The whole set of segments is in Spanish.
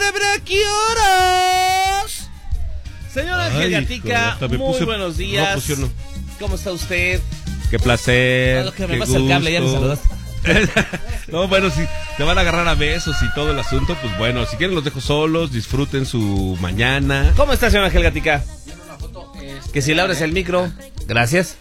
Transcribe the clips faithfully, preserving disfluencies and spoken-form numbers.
bra, bra, ¿qué horas? Señora Ángel Gatica, muy puse, buenos días. No, pues no. ¿Cómo está usted? Qué placer. A lo que me qué pasa el cable, ya me saludaste. No, bueno, si te van a agarrar a besos y todo el asunto, pues bueno, si quieren los dejo solos, disfruten su mañana. ¿Cómo está, señora Ángel Gatica? Una foto estelar, Que si le abres el micro. Gracias.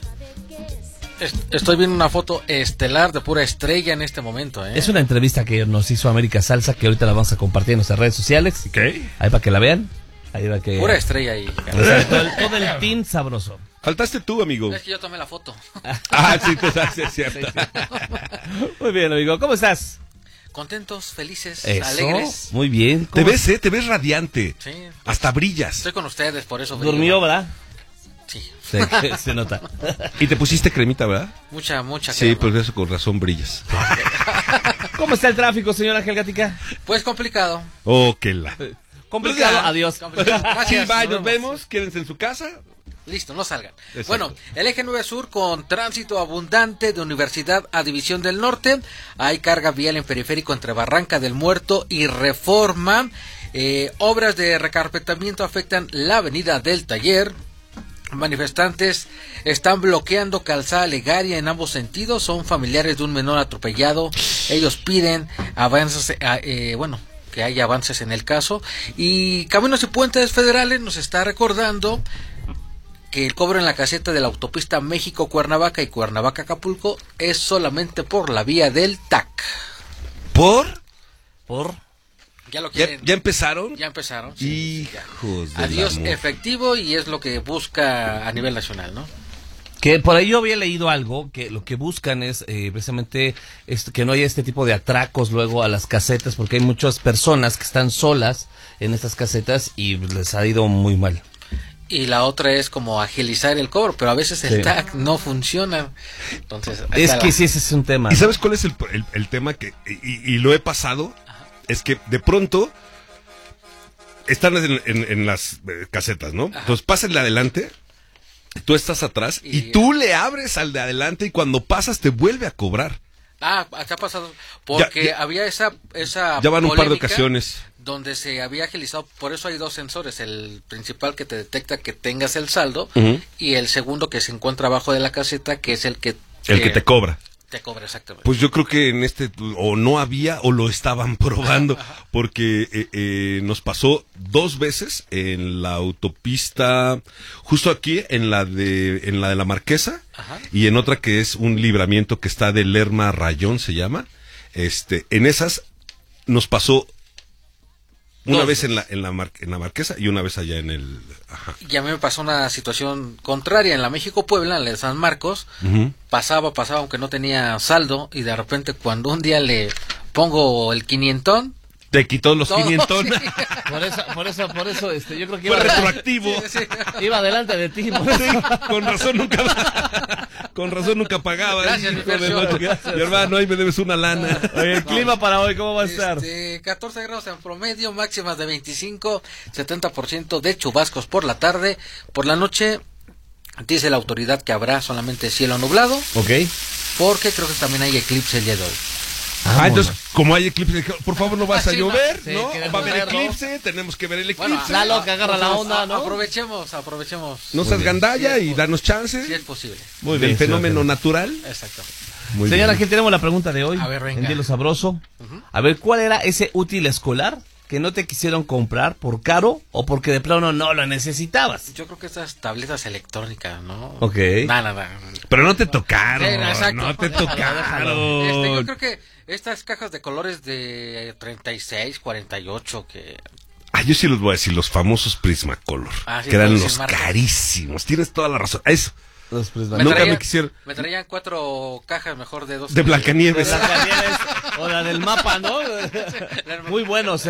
Estoy viendo una foto estelar de pura estrella en este momento, ¿eh? Es una entrevista que nos hizo América Salsa, que ahorita la vamos a compartir en nuestras redes sociales. Ok. Ahí para que la vean. Ahí va que... Pura estrella ahí. Todo el, todo el team sabroso. Faltaste tú, amigo. Es que yo tomé la foto. Ah, sí, tú sabes, es cierto. Muy bien, amigo. ¿Cómo estás? Contentos, felices, Eso, alegres. muy bien. Te ves, eh, te ves radiante. Sí. Hasta brillas. Estoy con ustedes, por eso. brillo. Durmió, ¿verdad? Sí. Se, se nota. Y te pusiste cremita, ¿verdad? Mucha, mucha Sí, crema. por eso con razón brillas. ¿Cómo está el tráfico, señora Ángel Gatica? Pues complicado. Oh, qué la. Complicado. Pues ya. Adiós. Complicado. Gracias. Sí, bye, nos nos vemos. vemos. Quédense en su casa. Listo, no salgan. Exacto. Bueno, el eje nueve Sur con tránsito abundante de Universidad a División del Norte. Hay carga vial en periférico entre Barranca del Muerto y Reforma. Eh, obras de recarpetamiento afectan la avenida del Taller. Manifestantes están bloqueando calzada Legaria en ambos sentidos. Son familiares de un menor atropellado. Ellos piden avances, eh, bueno, que haya avances en el caso. Y Caminos y Puentes Federales nos está recordando que el cobro en la caseta de la autopista México-Cuernavaca y Cuernavaca-Acapulco es solamente por la vía del T A C. ¿Por? ¿Por? ¿Ya lo ¿Ya, quieren? ya empezaron? Ya empezaron. Sí, ya. Hijos de Adiós efectivo, y es lo que busca a nivel nacional, ¿no? Que por ahí yo había leído algo, que lo que buscan es eh, precisamente es que no haya este tipo de atracos luego a las casetas, porque hay muchas personas que están solas en estas casetas y les ha ido muy mal. Y la otra es como agilizar el cobro, pero a veces el Sí. T A C no funciona. Entonces, ahí Es está que la- sí, ese es un tema. ¿Y sabes cuál es el, el, el tema que y, y lo he pasado? Es que de pronto están en, en- en las eh, casetas, ¿no? Ajá. Entonces pasa el de adelante, tú estás atrás y, Y- tú le abres al de adelante y cuando pasas te vuelve a cobrar. Ah, acá ha pasado, porque Ya- ya- había esa, esa Ya van un par de polémica ocasiones. donde se había agilizado, por eso hay dos sensores, el principal que te detecta que tengas el saldo, Ujú. y el segundo que se encuentra abajo de la caseta, que es el que El que te cobra. te cobra exactamente. Pues yo creo que en este o no había o lo estaban probando porque eh, eh, nos pasó dos veces en la autopista justo aquí en la de en la de la Marquesa. Ajá. Y en otra que es un libramiento que está de Lerma a Rayón se llama. Este, en esas nos pasó una Dos vez veces. en la en la Mar- en la Marquesa y una vez allá en el ajá. Y a mí me pasó una situación contraria en la México-Puebla, en la de San Marcos. Ujú. Pasaba, pasaba, aunque no tenía saldo, y de repente cuando un día le pongo el quinientón, Te quitó los todo, quinientos. sí. Por eso, por eso, por eso, este, yo creo que Fue iba, retroactivo. Sí, sí. iba delante de ti. por Sí, eso. con razón nunca con razón nunca pagaba. Gracias, hijo mi de Fercho. noche. Gracias. Mi hermano, ahí me debes una lana. Oye, el clima para hoy, ¿cómo va a estar? Este, catorce grados en promedio, máximas de veinticinco, setenta por ciento de chubascos por la tarde. Por la noche, dice la autoridad que habrá solamente cielo nublado, Ok. porque creo que también hay eclipse el día de hoy. Ah, entonces, como hay eclipse, por favor no vas Ah, a sí, llover, sí, ¿no? queremos Va a haber verlo. eclipse, tenemos que ver el eclipse. Bueno, La loca, agarra la onda, ¿no? Aprovechemos, aprovechemos. no seas gandalla Sí, es y po- danos chance Si es posible. Muy del bien, fenómeno señor. natural. Exacto. Muy Señora, bien. aquí tenemos la pregunta de hoy. A ver, venga. En Hielo Sabroso. A ver, ¿cuál era ese útil escolar que no te quisieron comprar por caro o porque de plano no lo necesitabas? Yo creo que estas tabletas electrónicas, ¿no? Ok. Nada, nada. Pero no te tocaron, Sí, exacto. no te Déjalo, tocaron. Este, yo creo que estas cajas de colores de treinta y seis, cuarenta y ocho, que Ah, yo sí los voy a decir, los famosos Prismacolor, Ah, sí, que eran puedes los decir marcas. carísimos. Tienes toda la razón. Eso, Los me Nunca traían, me quisieron- me traían cuatro cajas mejor de dos. de Blancanieves. Blancanieves o la del mapa, ¿no? Muy buenos.